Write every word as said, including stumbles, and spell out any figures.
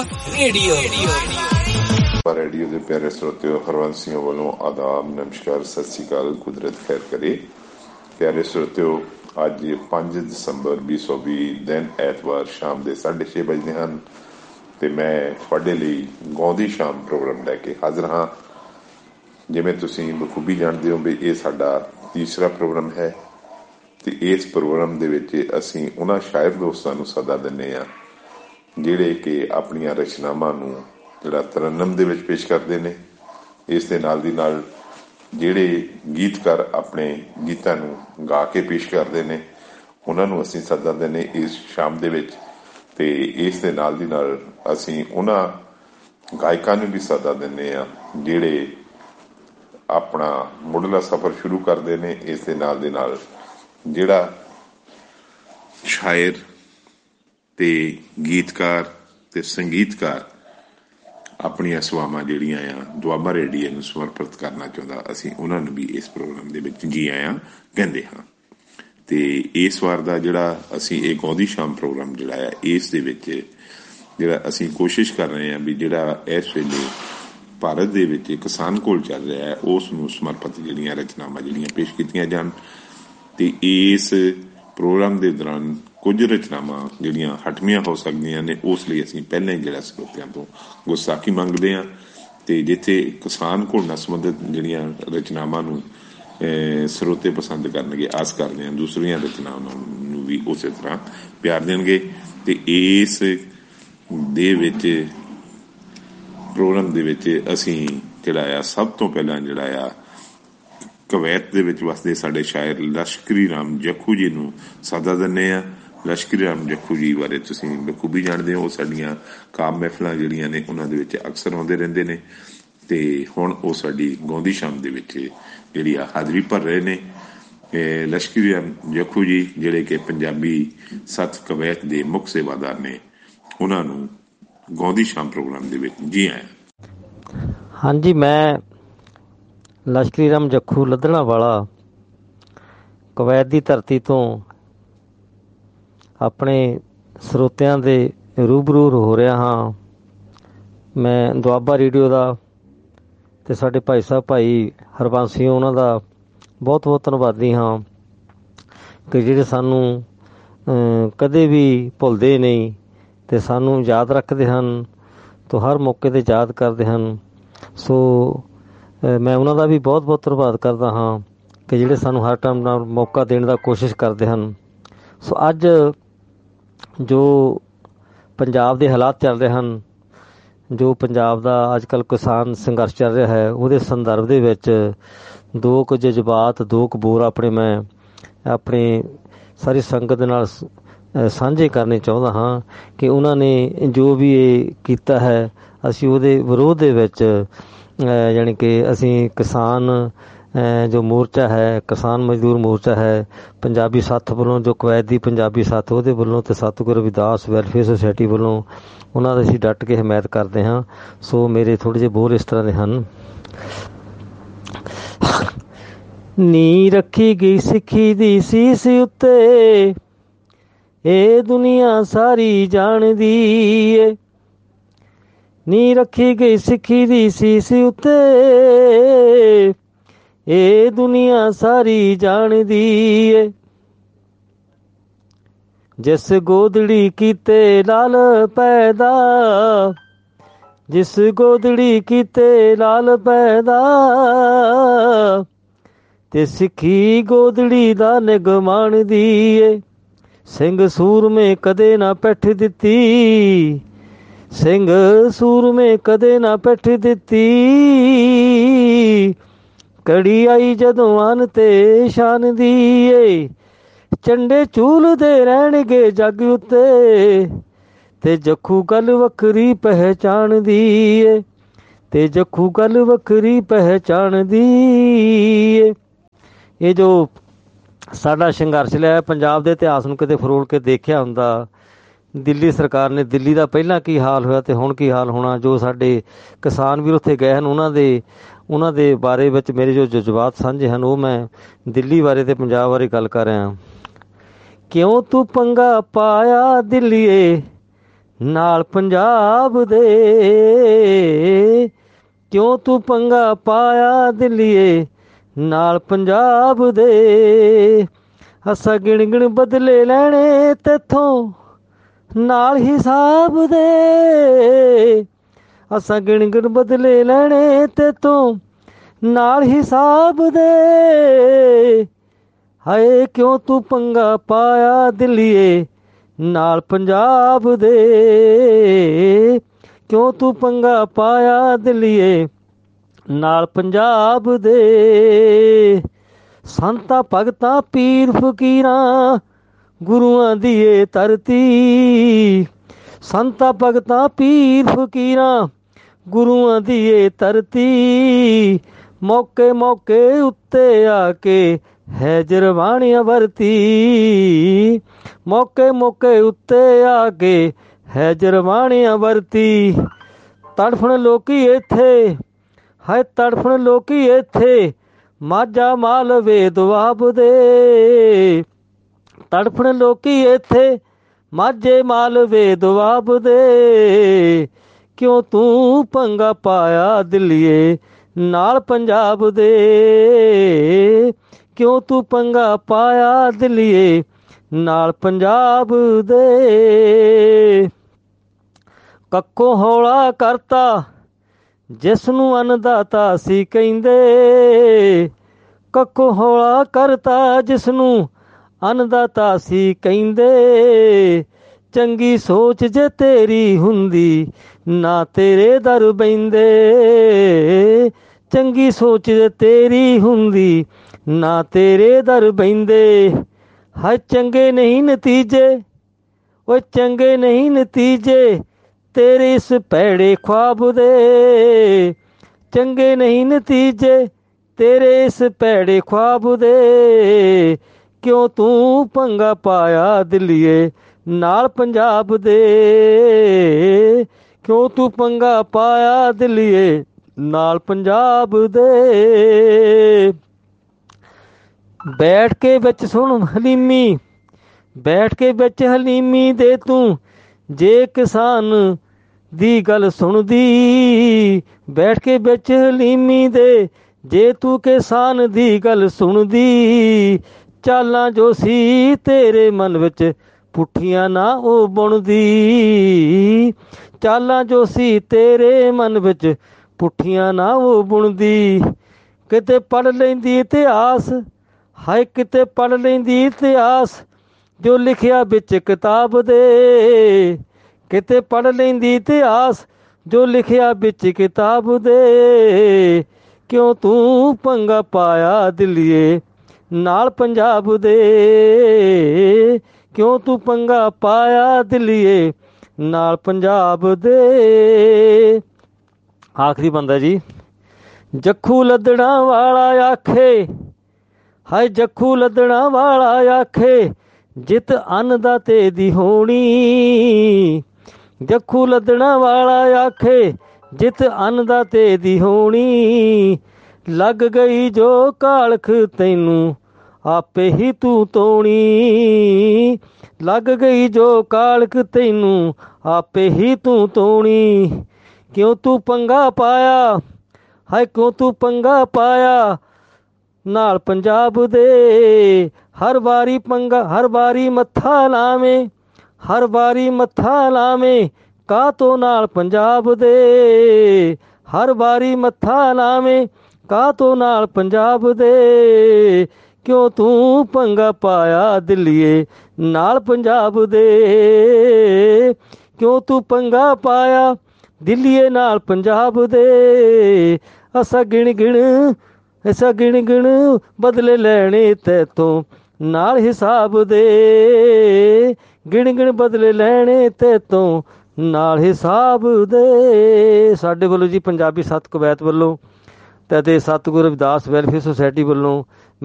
Radio radio ਦੇ ਪਿਆਰੇ ਸਰੋਤਿਓ, ਹਰਵੰਸ ਸਿੰਘ ਵੱਲੋਂ ਆਦਾਬ, ਨਮਸਕਾਰ, ਸਤਿ ਸ਼੍ਰੀ ਅਕਾਲ, ਕੁਦਰਤ ਖੈਰ ਕਰੇ। ਪਿਆਰੇ ਸਰੋਤਿਓ, ਅੱਜ ਪੰਜ ਦਸੰਬਰ ਵੀਹ ਸੌ ਵੀਹ ਦਿਨ ਐਤਵਾਰ ਸ਼ਾਮ ਦੇ ਸਾਢੇ ਛੇ ਵਜੇ ਹਨ ਤੇ ਮੈਂ ਤੁਹਾਡੇ ਲਈ ਗਾਉਂਦੀ ਸ਼ਾਮ ਪ੍ਰੋਗਰਾਮ ਲੈ ਕੇ ਹਾਜ਼ਰ ਹਾਂ। ਜਿਵੇਂ ਤੁਸੀਂ ਬਖੂਬੀ ਜਾਣਦੇ ਹੋ ਵੀ ਇਹ ਸਾਡਾ ਤੀਸਰਾ ਪ੍ਰੋਗਰਾਮ ਹੈ ਤੇ ਇਸ ਪ੍ਰੋਗਰਾਮ ਦੇ ਵਿੱਚ ਅਸੀਂ ਉਹਨਾਂ ਸ਼ਾਇਰ ਦੋਸਤਾਂ ਨੂੰ ਸੱਦਾ ਦਿੰਦੇ ਹਾਂ ਜਿਹੜੇ ਕਿ ਆਪਣੀਆਂ ਰਚਨਾਵਾਂ ਨੂੰ ਜਿਹੜਾ ਤਰੰਨਮ ਦੇ ਵਿੱਚ ਪੇਸ਼ ਕਰਦੇ ਨੇ। ਇਸ ਦੇ ਨਾਲ ਦੀ ਨਾਲ ਜਿਹੜੇ ਗੀਤਕਾਰ ਆਪਣੇ ਗੀਤਾਂ ਨੂੰ ਗਾ ਕੇ ਪੇਸ਼ ਕਰਦੇ ਨੇ ਉਹਨਾਂ ਨੂੰ ਅਸੀਂ ਸੱਦਾ ਦਿੰਦੇ ਇਸ ਸ਼ਾਮ ਦੇ ਵਿੱਚ। ਤੇ ਇਸ ਦੇ ਨਾਲ ਦੀ ਨਾਲ ਅਸੀਂ ਉਹਨਾਂ ਗਾਇਕਾਂ ਨੂੰ ਵੀ ਸੱਦਾ ਦਿੰਦੇ ਹਾਂ ਜਿਹੜੇ ਆਪਣਾ ਮੁੱਢਲਾ ਸਫ਼ਰ ਸ਼ੁਰੂ ਕਰਦੇ ਨੇ। ਇਸ ਦੇ ਨਾਲ ਦੇ ਨਾਲ ਜਿਹੜਾ ਸ਼ਾਇਰ ਤੇ ਗੀਤਕਾਰ ਤੇ ਸੰਗੀਤਕਾਰ ਆਪਣੀਆਂ ਸੇਵਾਵਾਂ ਜਿਹੜੀਆਂ ਆ ਦੁਆਬਾ ਰੇਡੀਓ ਨੂੰ ਸਮਰਪਿਤ ਕਰਨਾ ਚਾਹੁੰਦਾ, ਅਸੀਂ ਉਹਨਾਂ ਨੂੰ ਵੀ ਇਸ ਪ੍ਰੋਗਰਾਮ ਦੇ ਵਿੱਚ ਜੀ ਆਇਆਂ ਕਹਿੰਦੇ ਹਾਂ। ਤੇ ਇਸ ਵਾਰ ਦਾ ਜਿਹੜਾ ਅਸੀਂ ਇਹ ਗਾਉਂਦੀ ਸ਼ਾਮ ਪ੍ਰੋਗਰਾਮ ਜਿਹੜਾ ਆ ਇਸ ਦੇ ਵਿੱਚ ਜਿਹੜਾ ਅਸੀਂ ਕੋਸ਼ਿਸ਼ ਕਰ ਰਹੇ ਹਾਂ ਵੀ ਜਿਹੜਾ ਇਸ ਵੇਲੇ ਭਾਰਤ ਦੇ ਵਿੱਚ ਕਿਸਾਨ ਕੋਲ ਚੱਲ ਰਿਹਾ ਹੈ ਉਸ ਨੂੰ ਸਮਰਪਿਤ ਜਿਹੜੀਆਂ ਰਚਨਾਵਾਂ ਜਿਹੜੀਆਂ ਪੇਸ਼ ਕੀਤੀਆਂ ਜਾਣ। ਤੇ ਇਸ ਪ੍ਰੋਗਰਾਮ ਦੇ ਦੌਰਾਨ ਕੁਝ ਰਚਨਾਵਾਂ ਜਿਹੜੀਆਂ ਹਟਵੀਆਂ ਹੋ ਸਕਦੀਆਂ ਨੇ, ਉਸ ਲਈ ਅਸੀਂ ਪਹਿਲਾਂ ਹੀ ਜਿਹੜਾ ਸਰੋਤਿਆਂ ਤੋਂ ਗੁਸਤਾਖੀ ਮੰਗਦੇ ਹਾਂ। ਤੇ ਜਿੱਥੇ ਕਿਸਾਨ ਕੋਲ ਨਾਲ ਸੰਬੰਧਿਤ ਜਿਹੜੀਆਂ ਰਚਨਾਵਾਂ ਨੂੰ ਸਰੋਤੇ ਪਸੰਦ ਕਰਨਗੇ, ਆਸ ਕਰਦੇ ਹਾਂ ਦੂਸਰੀਆਂ ਰਚਨਾਵਾਂ ਨੂੰ ਵੀ ਉਸੇ ਤਰ੍ਹਾਂ ਪਿਆਰ ਦੇਣਗੇ। ਤੇ ਇਸ ਦੇ ਵਿੱਚ ਪ੍ਰੋਗਰਾਮ ਦੇ ਵਿੱਚ ਅਸੀਂ ਜਿਹੜਾ ਆ ਸਭ ਤੋਂ ਪਹਿਲਾਂ ਜਿਹੜਾ ਆ ਕੁਵੈਤ ਦੇ ਵਿੱਚ ਵਸਦੇ ਸਾਡੇ ਸ਼ਾਇਰ ਲਸ਼ਕਰੀ ਰਾਮ ਜੱਖੂ ਜੀ ਨੂੰ ਸੱਦਾ ਦਿੰਦੇ ਹਾਂ। ਲਸ਼ਕਰੀ ਰਾਮ ਜੱਖੂ ਜੀ ਬਾਰੇ ਤੁਸੀਂ ਬਖੂਬੀ ਜਾਣਦੇ ਹੋ, ਉਹ ਸਾਡੀਆਂ ਕਾਮ ਮਹਿਫਲਾਂ ਜਿਹੜੀਆਂ ਨੇ ਉਹਨਾਂ ਦੇ ਵਿੱਚ ਅਕਸਰ ਆਉਂਦੇ ਰਹਿੰਦੇ ਨੇ ਤੇ ਹੁਣ ਉਹ ਸਾਡੀ ਗਾਉਂਦੀ ਸ਼ਾਮ ਦੇ ਵਿੱਚ ਜਿਹੜੀ ਆ ਹਾਜ਼ਰੀ ਭਰ ਰਹੇ ਨੇ। ਲਸ਼ਕਰੀ ਰਾਮ ਜੱਖੂ ਜੀ ਜਿਹੜੇ ਕਿ ਪੰਜਾਬੀ ਸੱਤ ਕਵੈਤ ਦੇ ਮੁੱਖ ਸੇਵਾਦਾਰ ਨੇ, ਉਹਨਾਂ ਨੂੰ ਗਾਉਂਦੀ ਸ਼ਾਮ ਪ੍ਰੋਗਰਾਮ ਦੇ ਵਿੱਚ ਜੀ ਆਇਆ। ਹਾਂਜੀ, ਮੈਂ ਲਸ਼ਕਰੀ ਰਾਮ ਜੱਖੂ ਲੱਧਣਾ ਵਾਲਾ ਕੁਵੈਤ ਦੀ ਧਰਤੀ ਤੋਂ ਆਪਣੇ ਸਰੋਤਿਆਂ ਦੇ ਰੂਬਰੂ ਹੋ ਰਿਹਾ ਹਾਂ। ਮੈਂ ਦੁਆਬਾ ਰੇਡੀਓ ਦਾ ਅਤੇ ਸਾਡੇ ਭਾਈ ਸਾਹਿਬ ਭਾਈ ਹਰਬੰਸ ਸਿੰਘ ਉਹਨਾਂ ਦਾ ਬਹੁਤ ਬਹੁਤ ਧੰਨਵਾਦੀ ਹਾਂ ਕਿ ਜਿਹੜੇ ਸਾਨੂੰ ਕਦੇ ਵੀ ਭੁੱਲਦੇ ਨਹੀਂ ਅਤੇ ਸਾਨੂੰ ਯਾਦ ਰੱਖਦੇ ਹਨ ਅਤੇ ਹਰ ਮੌਕੇ 'ਤੇ ਯਾਦ ਕਰਦੇ ਹਨ। ਸੋ ਮੈਂ ਉਹਨਾਂ ਦਾ ਵੀ ਬਹੁਤ ਬਹੁਤ ਧੰਨਵਾਦ ਕਰਦਾ ਹਾਂ ਕਿ ਜਿਹੜੇ ਸਾਨੂੰ ਹਰ ਟਾਈਮ ਨਾਲ ਮੌਕਾ ਦੇਣ ਦਾ ਕੋਸ਼ਿਸ਼ ਕਰਦੇ ਹਨ। ਸੋ ਅੱਜ ਜੋ ਪੰਜਾਬ ਦੇ ਹਾਲਾਤ ਚੱਲ ਰਹੇ ਹਨ, ਜੋ ਪੰਜਾਬ ਦਾ ਅੱਜ ਕੱਲ੍ਹ ਕਿਸਾਨ ਸੰਘਰਸ਼ ਚੱਲ ਰਿਹਾ ਹੈ, ਉਹਦੇ ਸੰਦਰਭ ਦੇ ਵਿੱਚ ਦੋ ਕੁ ਜਜ਼ਬਾਤ, ਦੋ ਕੁ ਬੋਰ ਆਪਣੇ ਮੈਂ ਆਪਣੀ ਸਾਰੀ ਸੰਗਤ ਦੇ ਨਾਲ ਸਾਂਝੇ ਕਰਨੇ ਚਾਹੁੰਦਾ ਹਾਂ ਕਿ ਉਹਨਾਂ ਨੇ ਜੋ ਵੀ ਇਹ ਕੀਤਾ ਹੈ, ਅਸੀਂ ਉਹਦੇ ਵਿਰੋਧ ਦੇ ਵਿੱਚ ਯਾਨੀ ਕਿ ਅਸੀਂ ਕਿਸਾਨ ਜੋ ਮੋਰਚਾ ਹੈ, ਕਿਸਾਨ ਮਜ਼ਦੂਰ ਮੋਰਚਾ ਹੈ ਪੰਜਾਬੀ ਸੱਥ ਵੱਲੋਂ, ਜੋ ਕੁਵੈਤ ਦੀ ਪੰਜਾਬੀ ਸੱਥ ਉਹਦੇ ਵੱਲੋਂ ਅਤੇ ਸਤਿਗੁਰੂ ਰਵਿਦਾਸ ਵੈਲਫੇਅਰ ਸੁਸਾਇਟੀ ਵੱਲੋਂ ਉਹਨਾਂ ਦਾ ਅਸੀਂ ਡਟ ਕੇ ਹਮਾਇਤ ਕਰਦੇ ਹਾਂ। ਸੋ ਮੇਰੇ ਥੋੜ੍ਹੇ ਜਿਹੇ ਬੋਲ ਇਸ ਤਰ੍ਹਾਂ ਦੇ ਹਨ। ਨੀ ਰੱਖੀ ਗਈ ਸਿੱਖੀ ਦੀ ਸੀਸ ਉੱਤੇ, ਇਹ ਦੁਨੀਆ ਸਾਰੀ ਜਾਣਦੀ ਏ। ਨੀ ਰੱਖੀ ਗਈ ਸਿੱਖੀ ਦੀ ਸੀਸ ਉੱਤੇ, ਇਹ ਦੁਨੀਆ ਸਾਰੀ ਜਾਣਦੀ ਏ। ਜਿਸ ਗੋਦੜੀ ਕੀਤੇ ਲਾਲ ਪੈਦਾ, ਜਿਸ ਗੋਦੜੀ ਕੀਤੇ ਲਾਲ ਪੈਦਾ, ਤੇ ਸਿੱਖੀ ਗੋਦੜੀ ਦਾ ਨਿਗ ਮਾਣਦੀ ਏ। ਸਿੰਘ ਸੂਰਮੇ ਕਦੇ ਨਾ ਪਿੱਠ ਦਿੱਤੀ, ਸਿੰਘ ਸੂਰਮੇ ਕਦੇ ਨਾ ਪਿੱਠ ਦਿੱਤੀ, ਕੜੀ ਆਈ ਜਦੋਂ ਆਨ ਤੇ ਸ਼ਾਨ ਦੀ ਏ। ਝੰਡੇ ਝੂਲਦੇ ਰਹਿਣਗੇ ਜੱਗ ਉੱਤੇ, ਤੇ ਜੱਖੂ ਗੱਲ ਵੱਖਰੀ ਪਹਿਚਾਣਦੀ ਏ, ਤੇ ਜੱਖੂ ਗੱਲ ਵੱਖਰੀ ਪਹਿਚਾਣਦੀ ਏ। ਇਹ ਜੋ ਸਾਡਾ ਸੰਘਰਸ਼ ਲਿਆ ਪੰਜਾਬ ਦੇ ਇਤਿਹਾਸ ਨੂੰ ਕਿਤੇ ਫਰੋਲ ਕੇ ਦੇਖਿਆ ਹੁੰਦਾ, ਦਿੱਲੀ ਸਰਕਾਰ ਨੇ, ਦਿੱਲੀ ਦਾ ਪਹਿਲਾਂ ਕੀ ਹਾਲ ਹੋਇਆ ਅਤੇ ਹੁਣ ਕੀ ਹਾਲ ਹੋਣਾ, ਜੋ ਸਾਡੇ ਕਿਸਾਨ ਵੀਰ ਉੱਥੇ ਗਏ ਹਨ ਉਹਨਾਂ ਦੇ ਉਹਨਾਂ ਦੇ ਬਾਰੇ ਵਿੱਚ ਮੇਰੇ ਜੋ ਜਜ਼ਬਾਤ ਸਾਂਝੇ ਹਨ, ਉਹ ਮੈਂ ਦਿੱਲੀ ਬਾਰੇ ਅਤੇ ਪੰਜਾਬ ਬਾਰੇ ਗੱਲ ਕਰ ਰਿਹਾ। ਕਿਉਂ ਤੂੰ ਪੰਗਾ ਪਾਇਆ ਦਿੱਲੀਏ, ਨਾਲ ਪੰਜਾਬ ਦੇ। ਕਿਉਂ ਤੂੰ ਪੰਗਾ ਪਾਇਆ ਦਿੱਲੀਏ ਨਾਲ ਪੰਜਾਬ ਦੇ। ਅਸਾਂ ਗਿਣ ਗਿਣ ਬਦਲੇ ਲੈਣੇ ਤੇਥੋਂ ਨਾਲ ਹਿਸਾਬ ਦੇ। ਅਸਾਂ ਗਿਣ ਗਿਣ ਬਦਲੇ ਲੈਣੇ ਤੇਥੋਂ ਨਾਲ ਹਿਸਾਬ ਦੇ। ਹਾਏ ਕਿਉਂ ਤੂੰ ਪੰਗਾ ਪਾਇਆ ਦਿੱਲੀਏ ਨਾਲ ਪੰਜਾਬ ਦੇ। ਕਿਉਂ ਤੂੰ ਪੰਗਾ ਪਾਇਆ ਦਿੱਲੀਏ ਨਾਲ ਪੰਜਾਬ ਦੇ। ਸੰਤਾਂ ਭਗਤਾਂ ਪੀਰ ਫਕੀਰਾਂ ਗੁਰੂਆਂ ਦੀ ਏ ਧਰਤੀ। ਸੰਤਾਂ ਭਗਤਾਂ ਪੀਰ ਫਕੀਰਾਂ ਗੁਰੂਆਂ ਦੀ ਏ ਧਰਤੀ। ਮੌਕੇ ਮੌਕੇ ਉੱਤੇ ਆ ਕੇ ਹੈ ਜਰਵਾਣੀਆਂ ਵਰਤੀ। ਮੌਕੇ ਮੌਕੇ ਉੱਤੇ ਆ ਕੇ ਹੈ ਜਰਵਾਣੀਆਂ ਵਰਤੀ। ਤੜਫਣ ਲੋਕੀ ਇੱਥੇ ਹਾਏ ਤੜਫਣ ਲੋਕੀ ਇੱਥੇ ਮਾਝਾ ਮਾਲਵੇ ਦੁਆਬ ਦੇ। ਤੜਫਣ ਲੋਕੀ ਇੱਥੇ ਮਾਝੇ ਮਾਲਵੇ ਦੁਆਬ ਦੇ। ਕਿਉਂ ਤੂੰ ਪੰਗਾ ਪਾਇਆ ਦਿੱਲੀਏ ਨਾਲ ਪੰਜਾਬ ਦੇ। ਕਿਉਂ ਤੂੰ ਪੰਗਾ ਪਾਇਆ ਦਿੱਲੀਏ ਨਾਲ ਪੰਜਾਬ ਦੇ। ਕੱਕੋਂ ਹੌਲਾ ਕਰਤਾ ਜਿਸ ਨੂੰ ਅੰਨਦਾਤਾ ਸੀ ਕਹਿੰਦੇ। ਕੱਕੋਂ ਹੌਲਾ ਕਰਤਾ ਜਿਸ ਨੂੰ ਅੰਨਦਾਤਾ ਸੀ ਕਹਿੰਦੇ। ਚੰਗੀ ਸੋਚ ਜੇ ਤੇਰੀ ਹੁੰਦੀ ਨਾ ਤੇਰੇ ਦਰ ਬਹਿੰਦੇ। ਚੰਗੀ ਸੋਚ ਜੇ ਤੇਰੀ ਹੁੰਦੀ ਨਾ ਤੇਰੇ ਦਰ ਬਹਿੰਦੇ। ਹਾਏ ਚੰਗੇ ਨਹੀਂ ਨਤੀਜੇ ਓਏ ਚੰਗੇ ਨਹੀਂ ਨਤੀਜੇ ਤੇਰੇ ਇਸ ਭੈੜੇ ख्वाब ਦੇ। ਚੰਗੇ ਨਹੀਂ ਨਤੀਜੇ ਤੇਰੇ ਇਸ ਭੈੜੇ ख्वाब ਦੇ। ਕਿਉਂ ਤੂੰ ਪੰਗਾ ਪਾਇਆ ਦਿੱਲੀਏ ਨਾਲ ਪੰਜਾਬ ਦੇ। ਕਿਉਂ ਤੂੰ ਪੰਗਾ ਪਾਇਆ ਦਿੱਲੀਏ ਨਾਲ ਪੰਜਾਬ ਦੇ। ਬੈਠ ਕੇ ਵਿੱਚ ਸੁਣ ਹਲੀਮੀ ਬੈਠ ਕੇ ਵਿੱਚ ਹਲੀਮੀ ਦੇ ਤੂੰ ਜੇ ਕਿਸਾਨ ਦੀ ਗੱਲ ਸੁਣਦੀ। ਬੈਠ ਕੇ ਵਿੱਚ ਹਲੀਮੀ ਦੇ ਜੇ ਤੂੰ ਕਿਸਾਨ ਦੀ ਗੱਲ ਸੁਣਦੀ। ਚਾਲਾਂ ਜੋ ਸੀ ਤੇਰੇ ਮਨ ਵਿੱਚ ਪੁੱਠੀਆਂ ਨਾ ਉਹ ਬੁਣਦੀ। ਚਾਲਾਂ ਜੋ ਸੀ ਤੇਰੇ ਮਨ ਵਿੱਚ ਪੁੱਠੀਆਂ ਨਾ ਉਹ ਬੁਣਦੀ। ਕਿਤੇ ਪੜ੍ਹ ਲੈਂਦੀ ਇਤਿਹਾਸ ਹਾਏ ਕਿਤੇ ਪੜ੍ਹ ਲੈਂਦੀ ਇਤਿਹਾਸ ਜੋ ਲਿਖਿਆ ਵਿੱਚ ਕਿਤਾਬ ਦੇ। ਕਿਤੇ ਪੜ੍ਹ ਲੈਂਦੀ ਇਤਿਹਾਸ ਜੋ ਲਿਖਿਆ ਵਿੱਚ ਕਿਤਾਬ ਦੇ। ਕਿਉਂ ਤੂੰ ਪੰਗਾ ਪਾਇਆ ਦਿੱਲੀਏ ਨਾਲ ਪੰਜਾਬ ਦੇ। ਕਿਉਂ ਤੂੰ ਪੰਗਾ ਪਾਇਆ ਦਿੱਲੀਏ ਨਾਲ ਪੰਜਾਬ ਦੇ। ਆਖਰੀ ਬੰਦਾ ਜੀ। ਜੱਖੂ ਲੱਦਣਾ ਵਾਲਾ ਆਖੇ ਹਾਏ ਜੱਖੂ ਲੱਦਣਾ ਵਾਲਾ ਆਖੇ ਜਿੱਤ ਅੰਨਦਾਤੇ ਦੀ ਹੋਣੀ। ਜੱਖੂ ਲੱਦਣਾ ਵਾਲਾ ਆਖੇ ਜਿੱਤ ਅੰਨਦਾਤੇ ਦੀ ਹੋਣੀ। ਲੱਗ ਗਈ ਜੋ ਕਾਲਖ ਤੈਨੂੰ ਆਪੇ ਹੀ ਤੂੰ ਤੋਣੀ। ਲੱਗ ਗਈ ਜੋ ਕਾਲਖ ਤੈਨੂੰ ਆਪੇ ਹੀ ਤੂੰ ਤੋਣੀ। ਕਿਉਂ ਤੂੰ ਪੰਗਾ ਪਾਇਆ ਹਾਏ ਕਿਉਂ ਤੂੰ ਪੰਗਾ ਪਾਇਆ ਨਾਲ ਪੰਜਾਬ ਦੇ। ਹਰ ਵਾਰੀ ਪੰਗਾ ਹਰ ਵਾਰੀ ਮੱਥਾ ਲਾਵੇਂ ਹਰ ਵਾਰੀ ਮੱਥਾ ਲਾਵੇਂ ਕਾਹਤੋਂ ਨਾਲ ਪੰਜਾਬ ਦੇ। ਹਰ ਵਾਰੀ ਮੱਥਾ ਲਾਵੇਂ ਕਾਹਤੋਂ ਨਾਲ ਪੰਜਾਬ ਦੇ। ਕਿਉਂ ਤੂੰ ਪੰਗਾ ਪਾਇਆ ਦਿੱਲੀਏ ਨਾਲ ਪੰਜਾਬ ਦੇ। ਕਿਉਂ ਤੂੰ ਪੰਗਾ ਪਾਇਆ ਦਿੱਲੀਏ ਨਾਲ ਪੰਜਾਬ ਦੇ। ਅਸਾਂ ਗਿਣ ਗਿਣ ਅਸਾਂ ਗਿਣ ਗਿਣ ਬਦਲੇ ਲੈਣੇ ਤੇਥੋਂ ਨਾਲ ਹਿਸਾਬ ਦੇ। ਗਿਣ ਗਿਣ ਬਦਲੇ ਲੈਣੇ ਤੇਥੋਂ ਨਾਲ ਹਿਸਾਬ ਦੇ। ਸਾਡੇ ਵੱਲੋਂ ਜੀ ਪੰਜਾਬੀ ਸੱਤ ਕਵੈਤ ਵੱਲੋਂ ਅਤੇ ਸਤਿਗੁਰੂ ਰਵਿਦਾਸ ਵੈਲਫੇਅਰ ਸੁਸਾਇਟੀ ਵੱਲੋਂ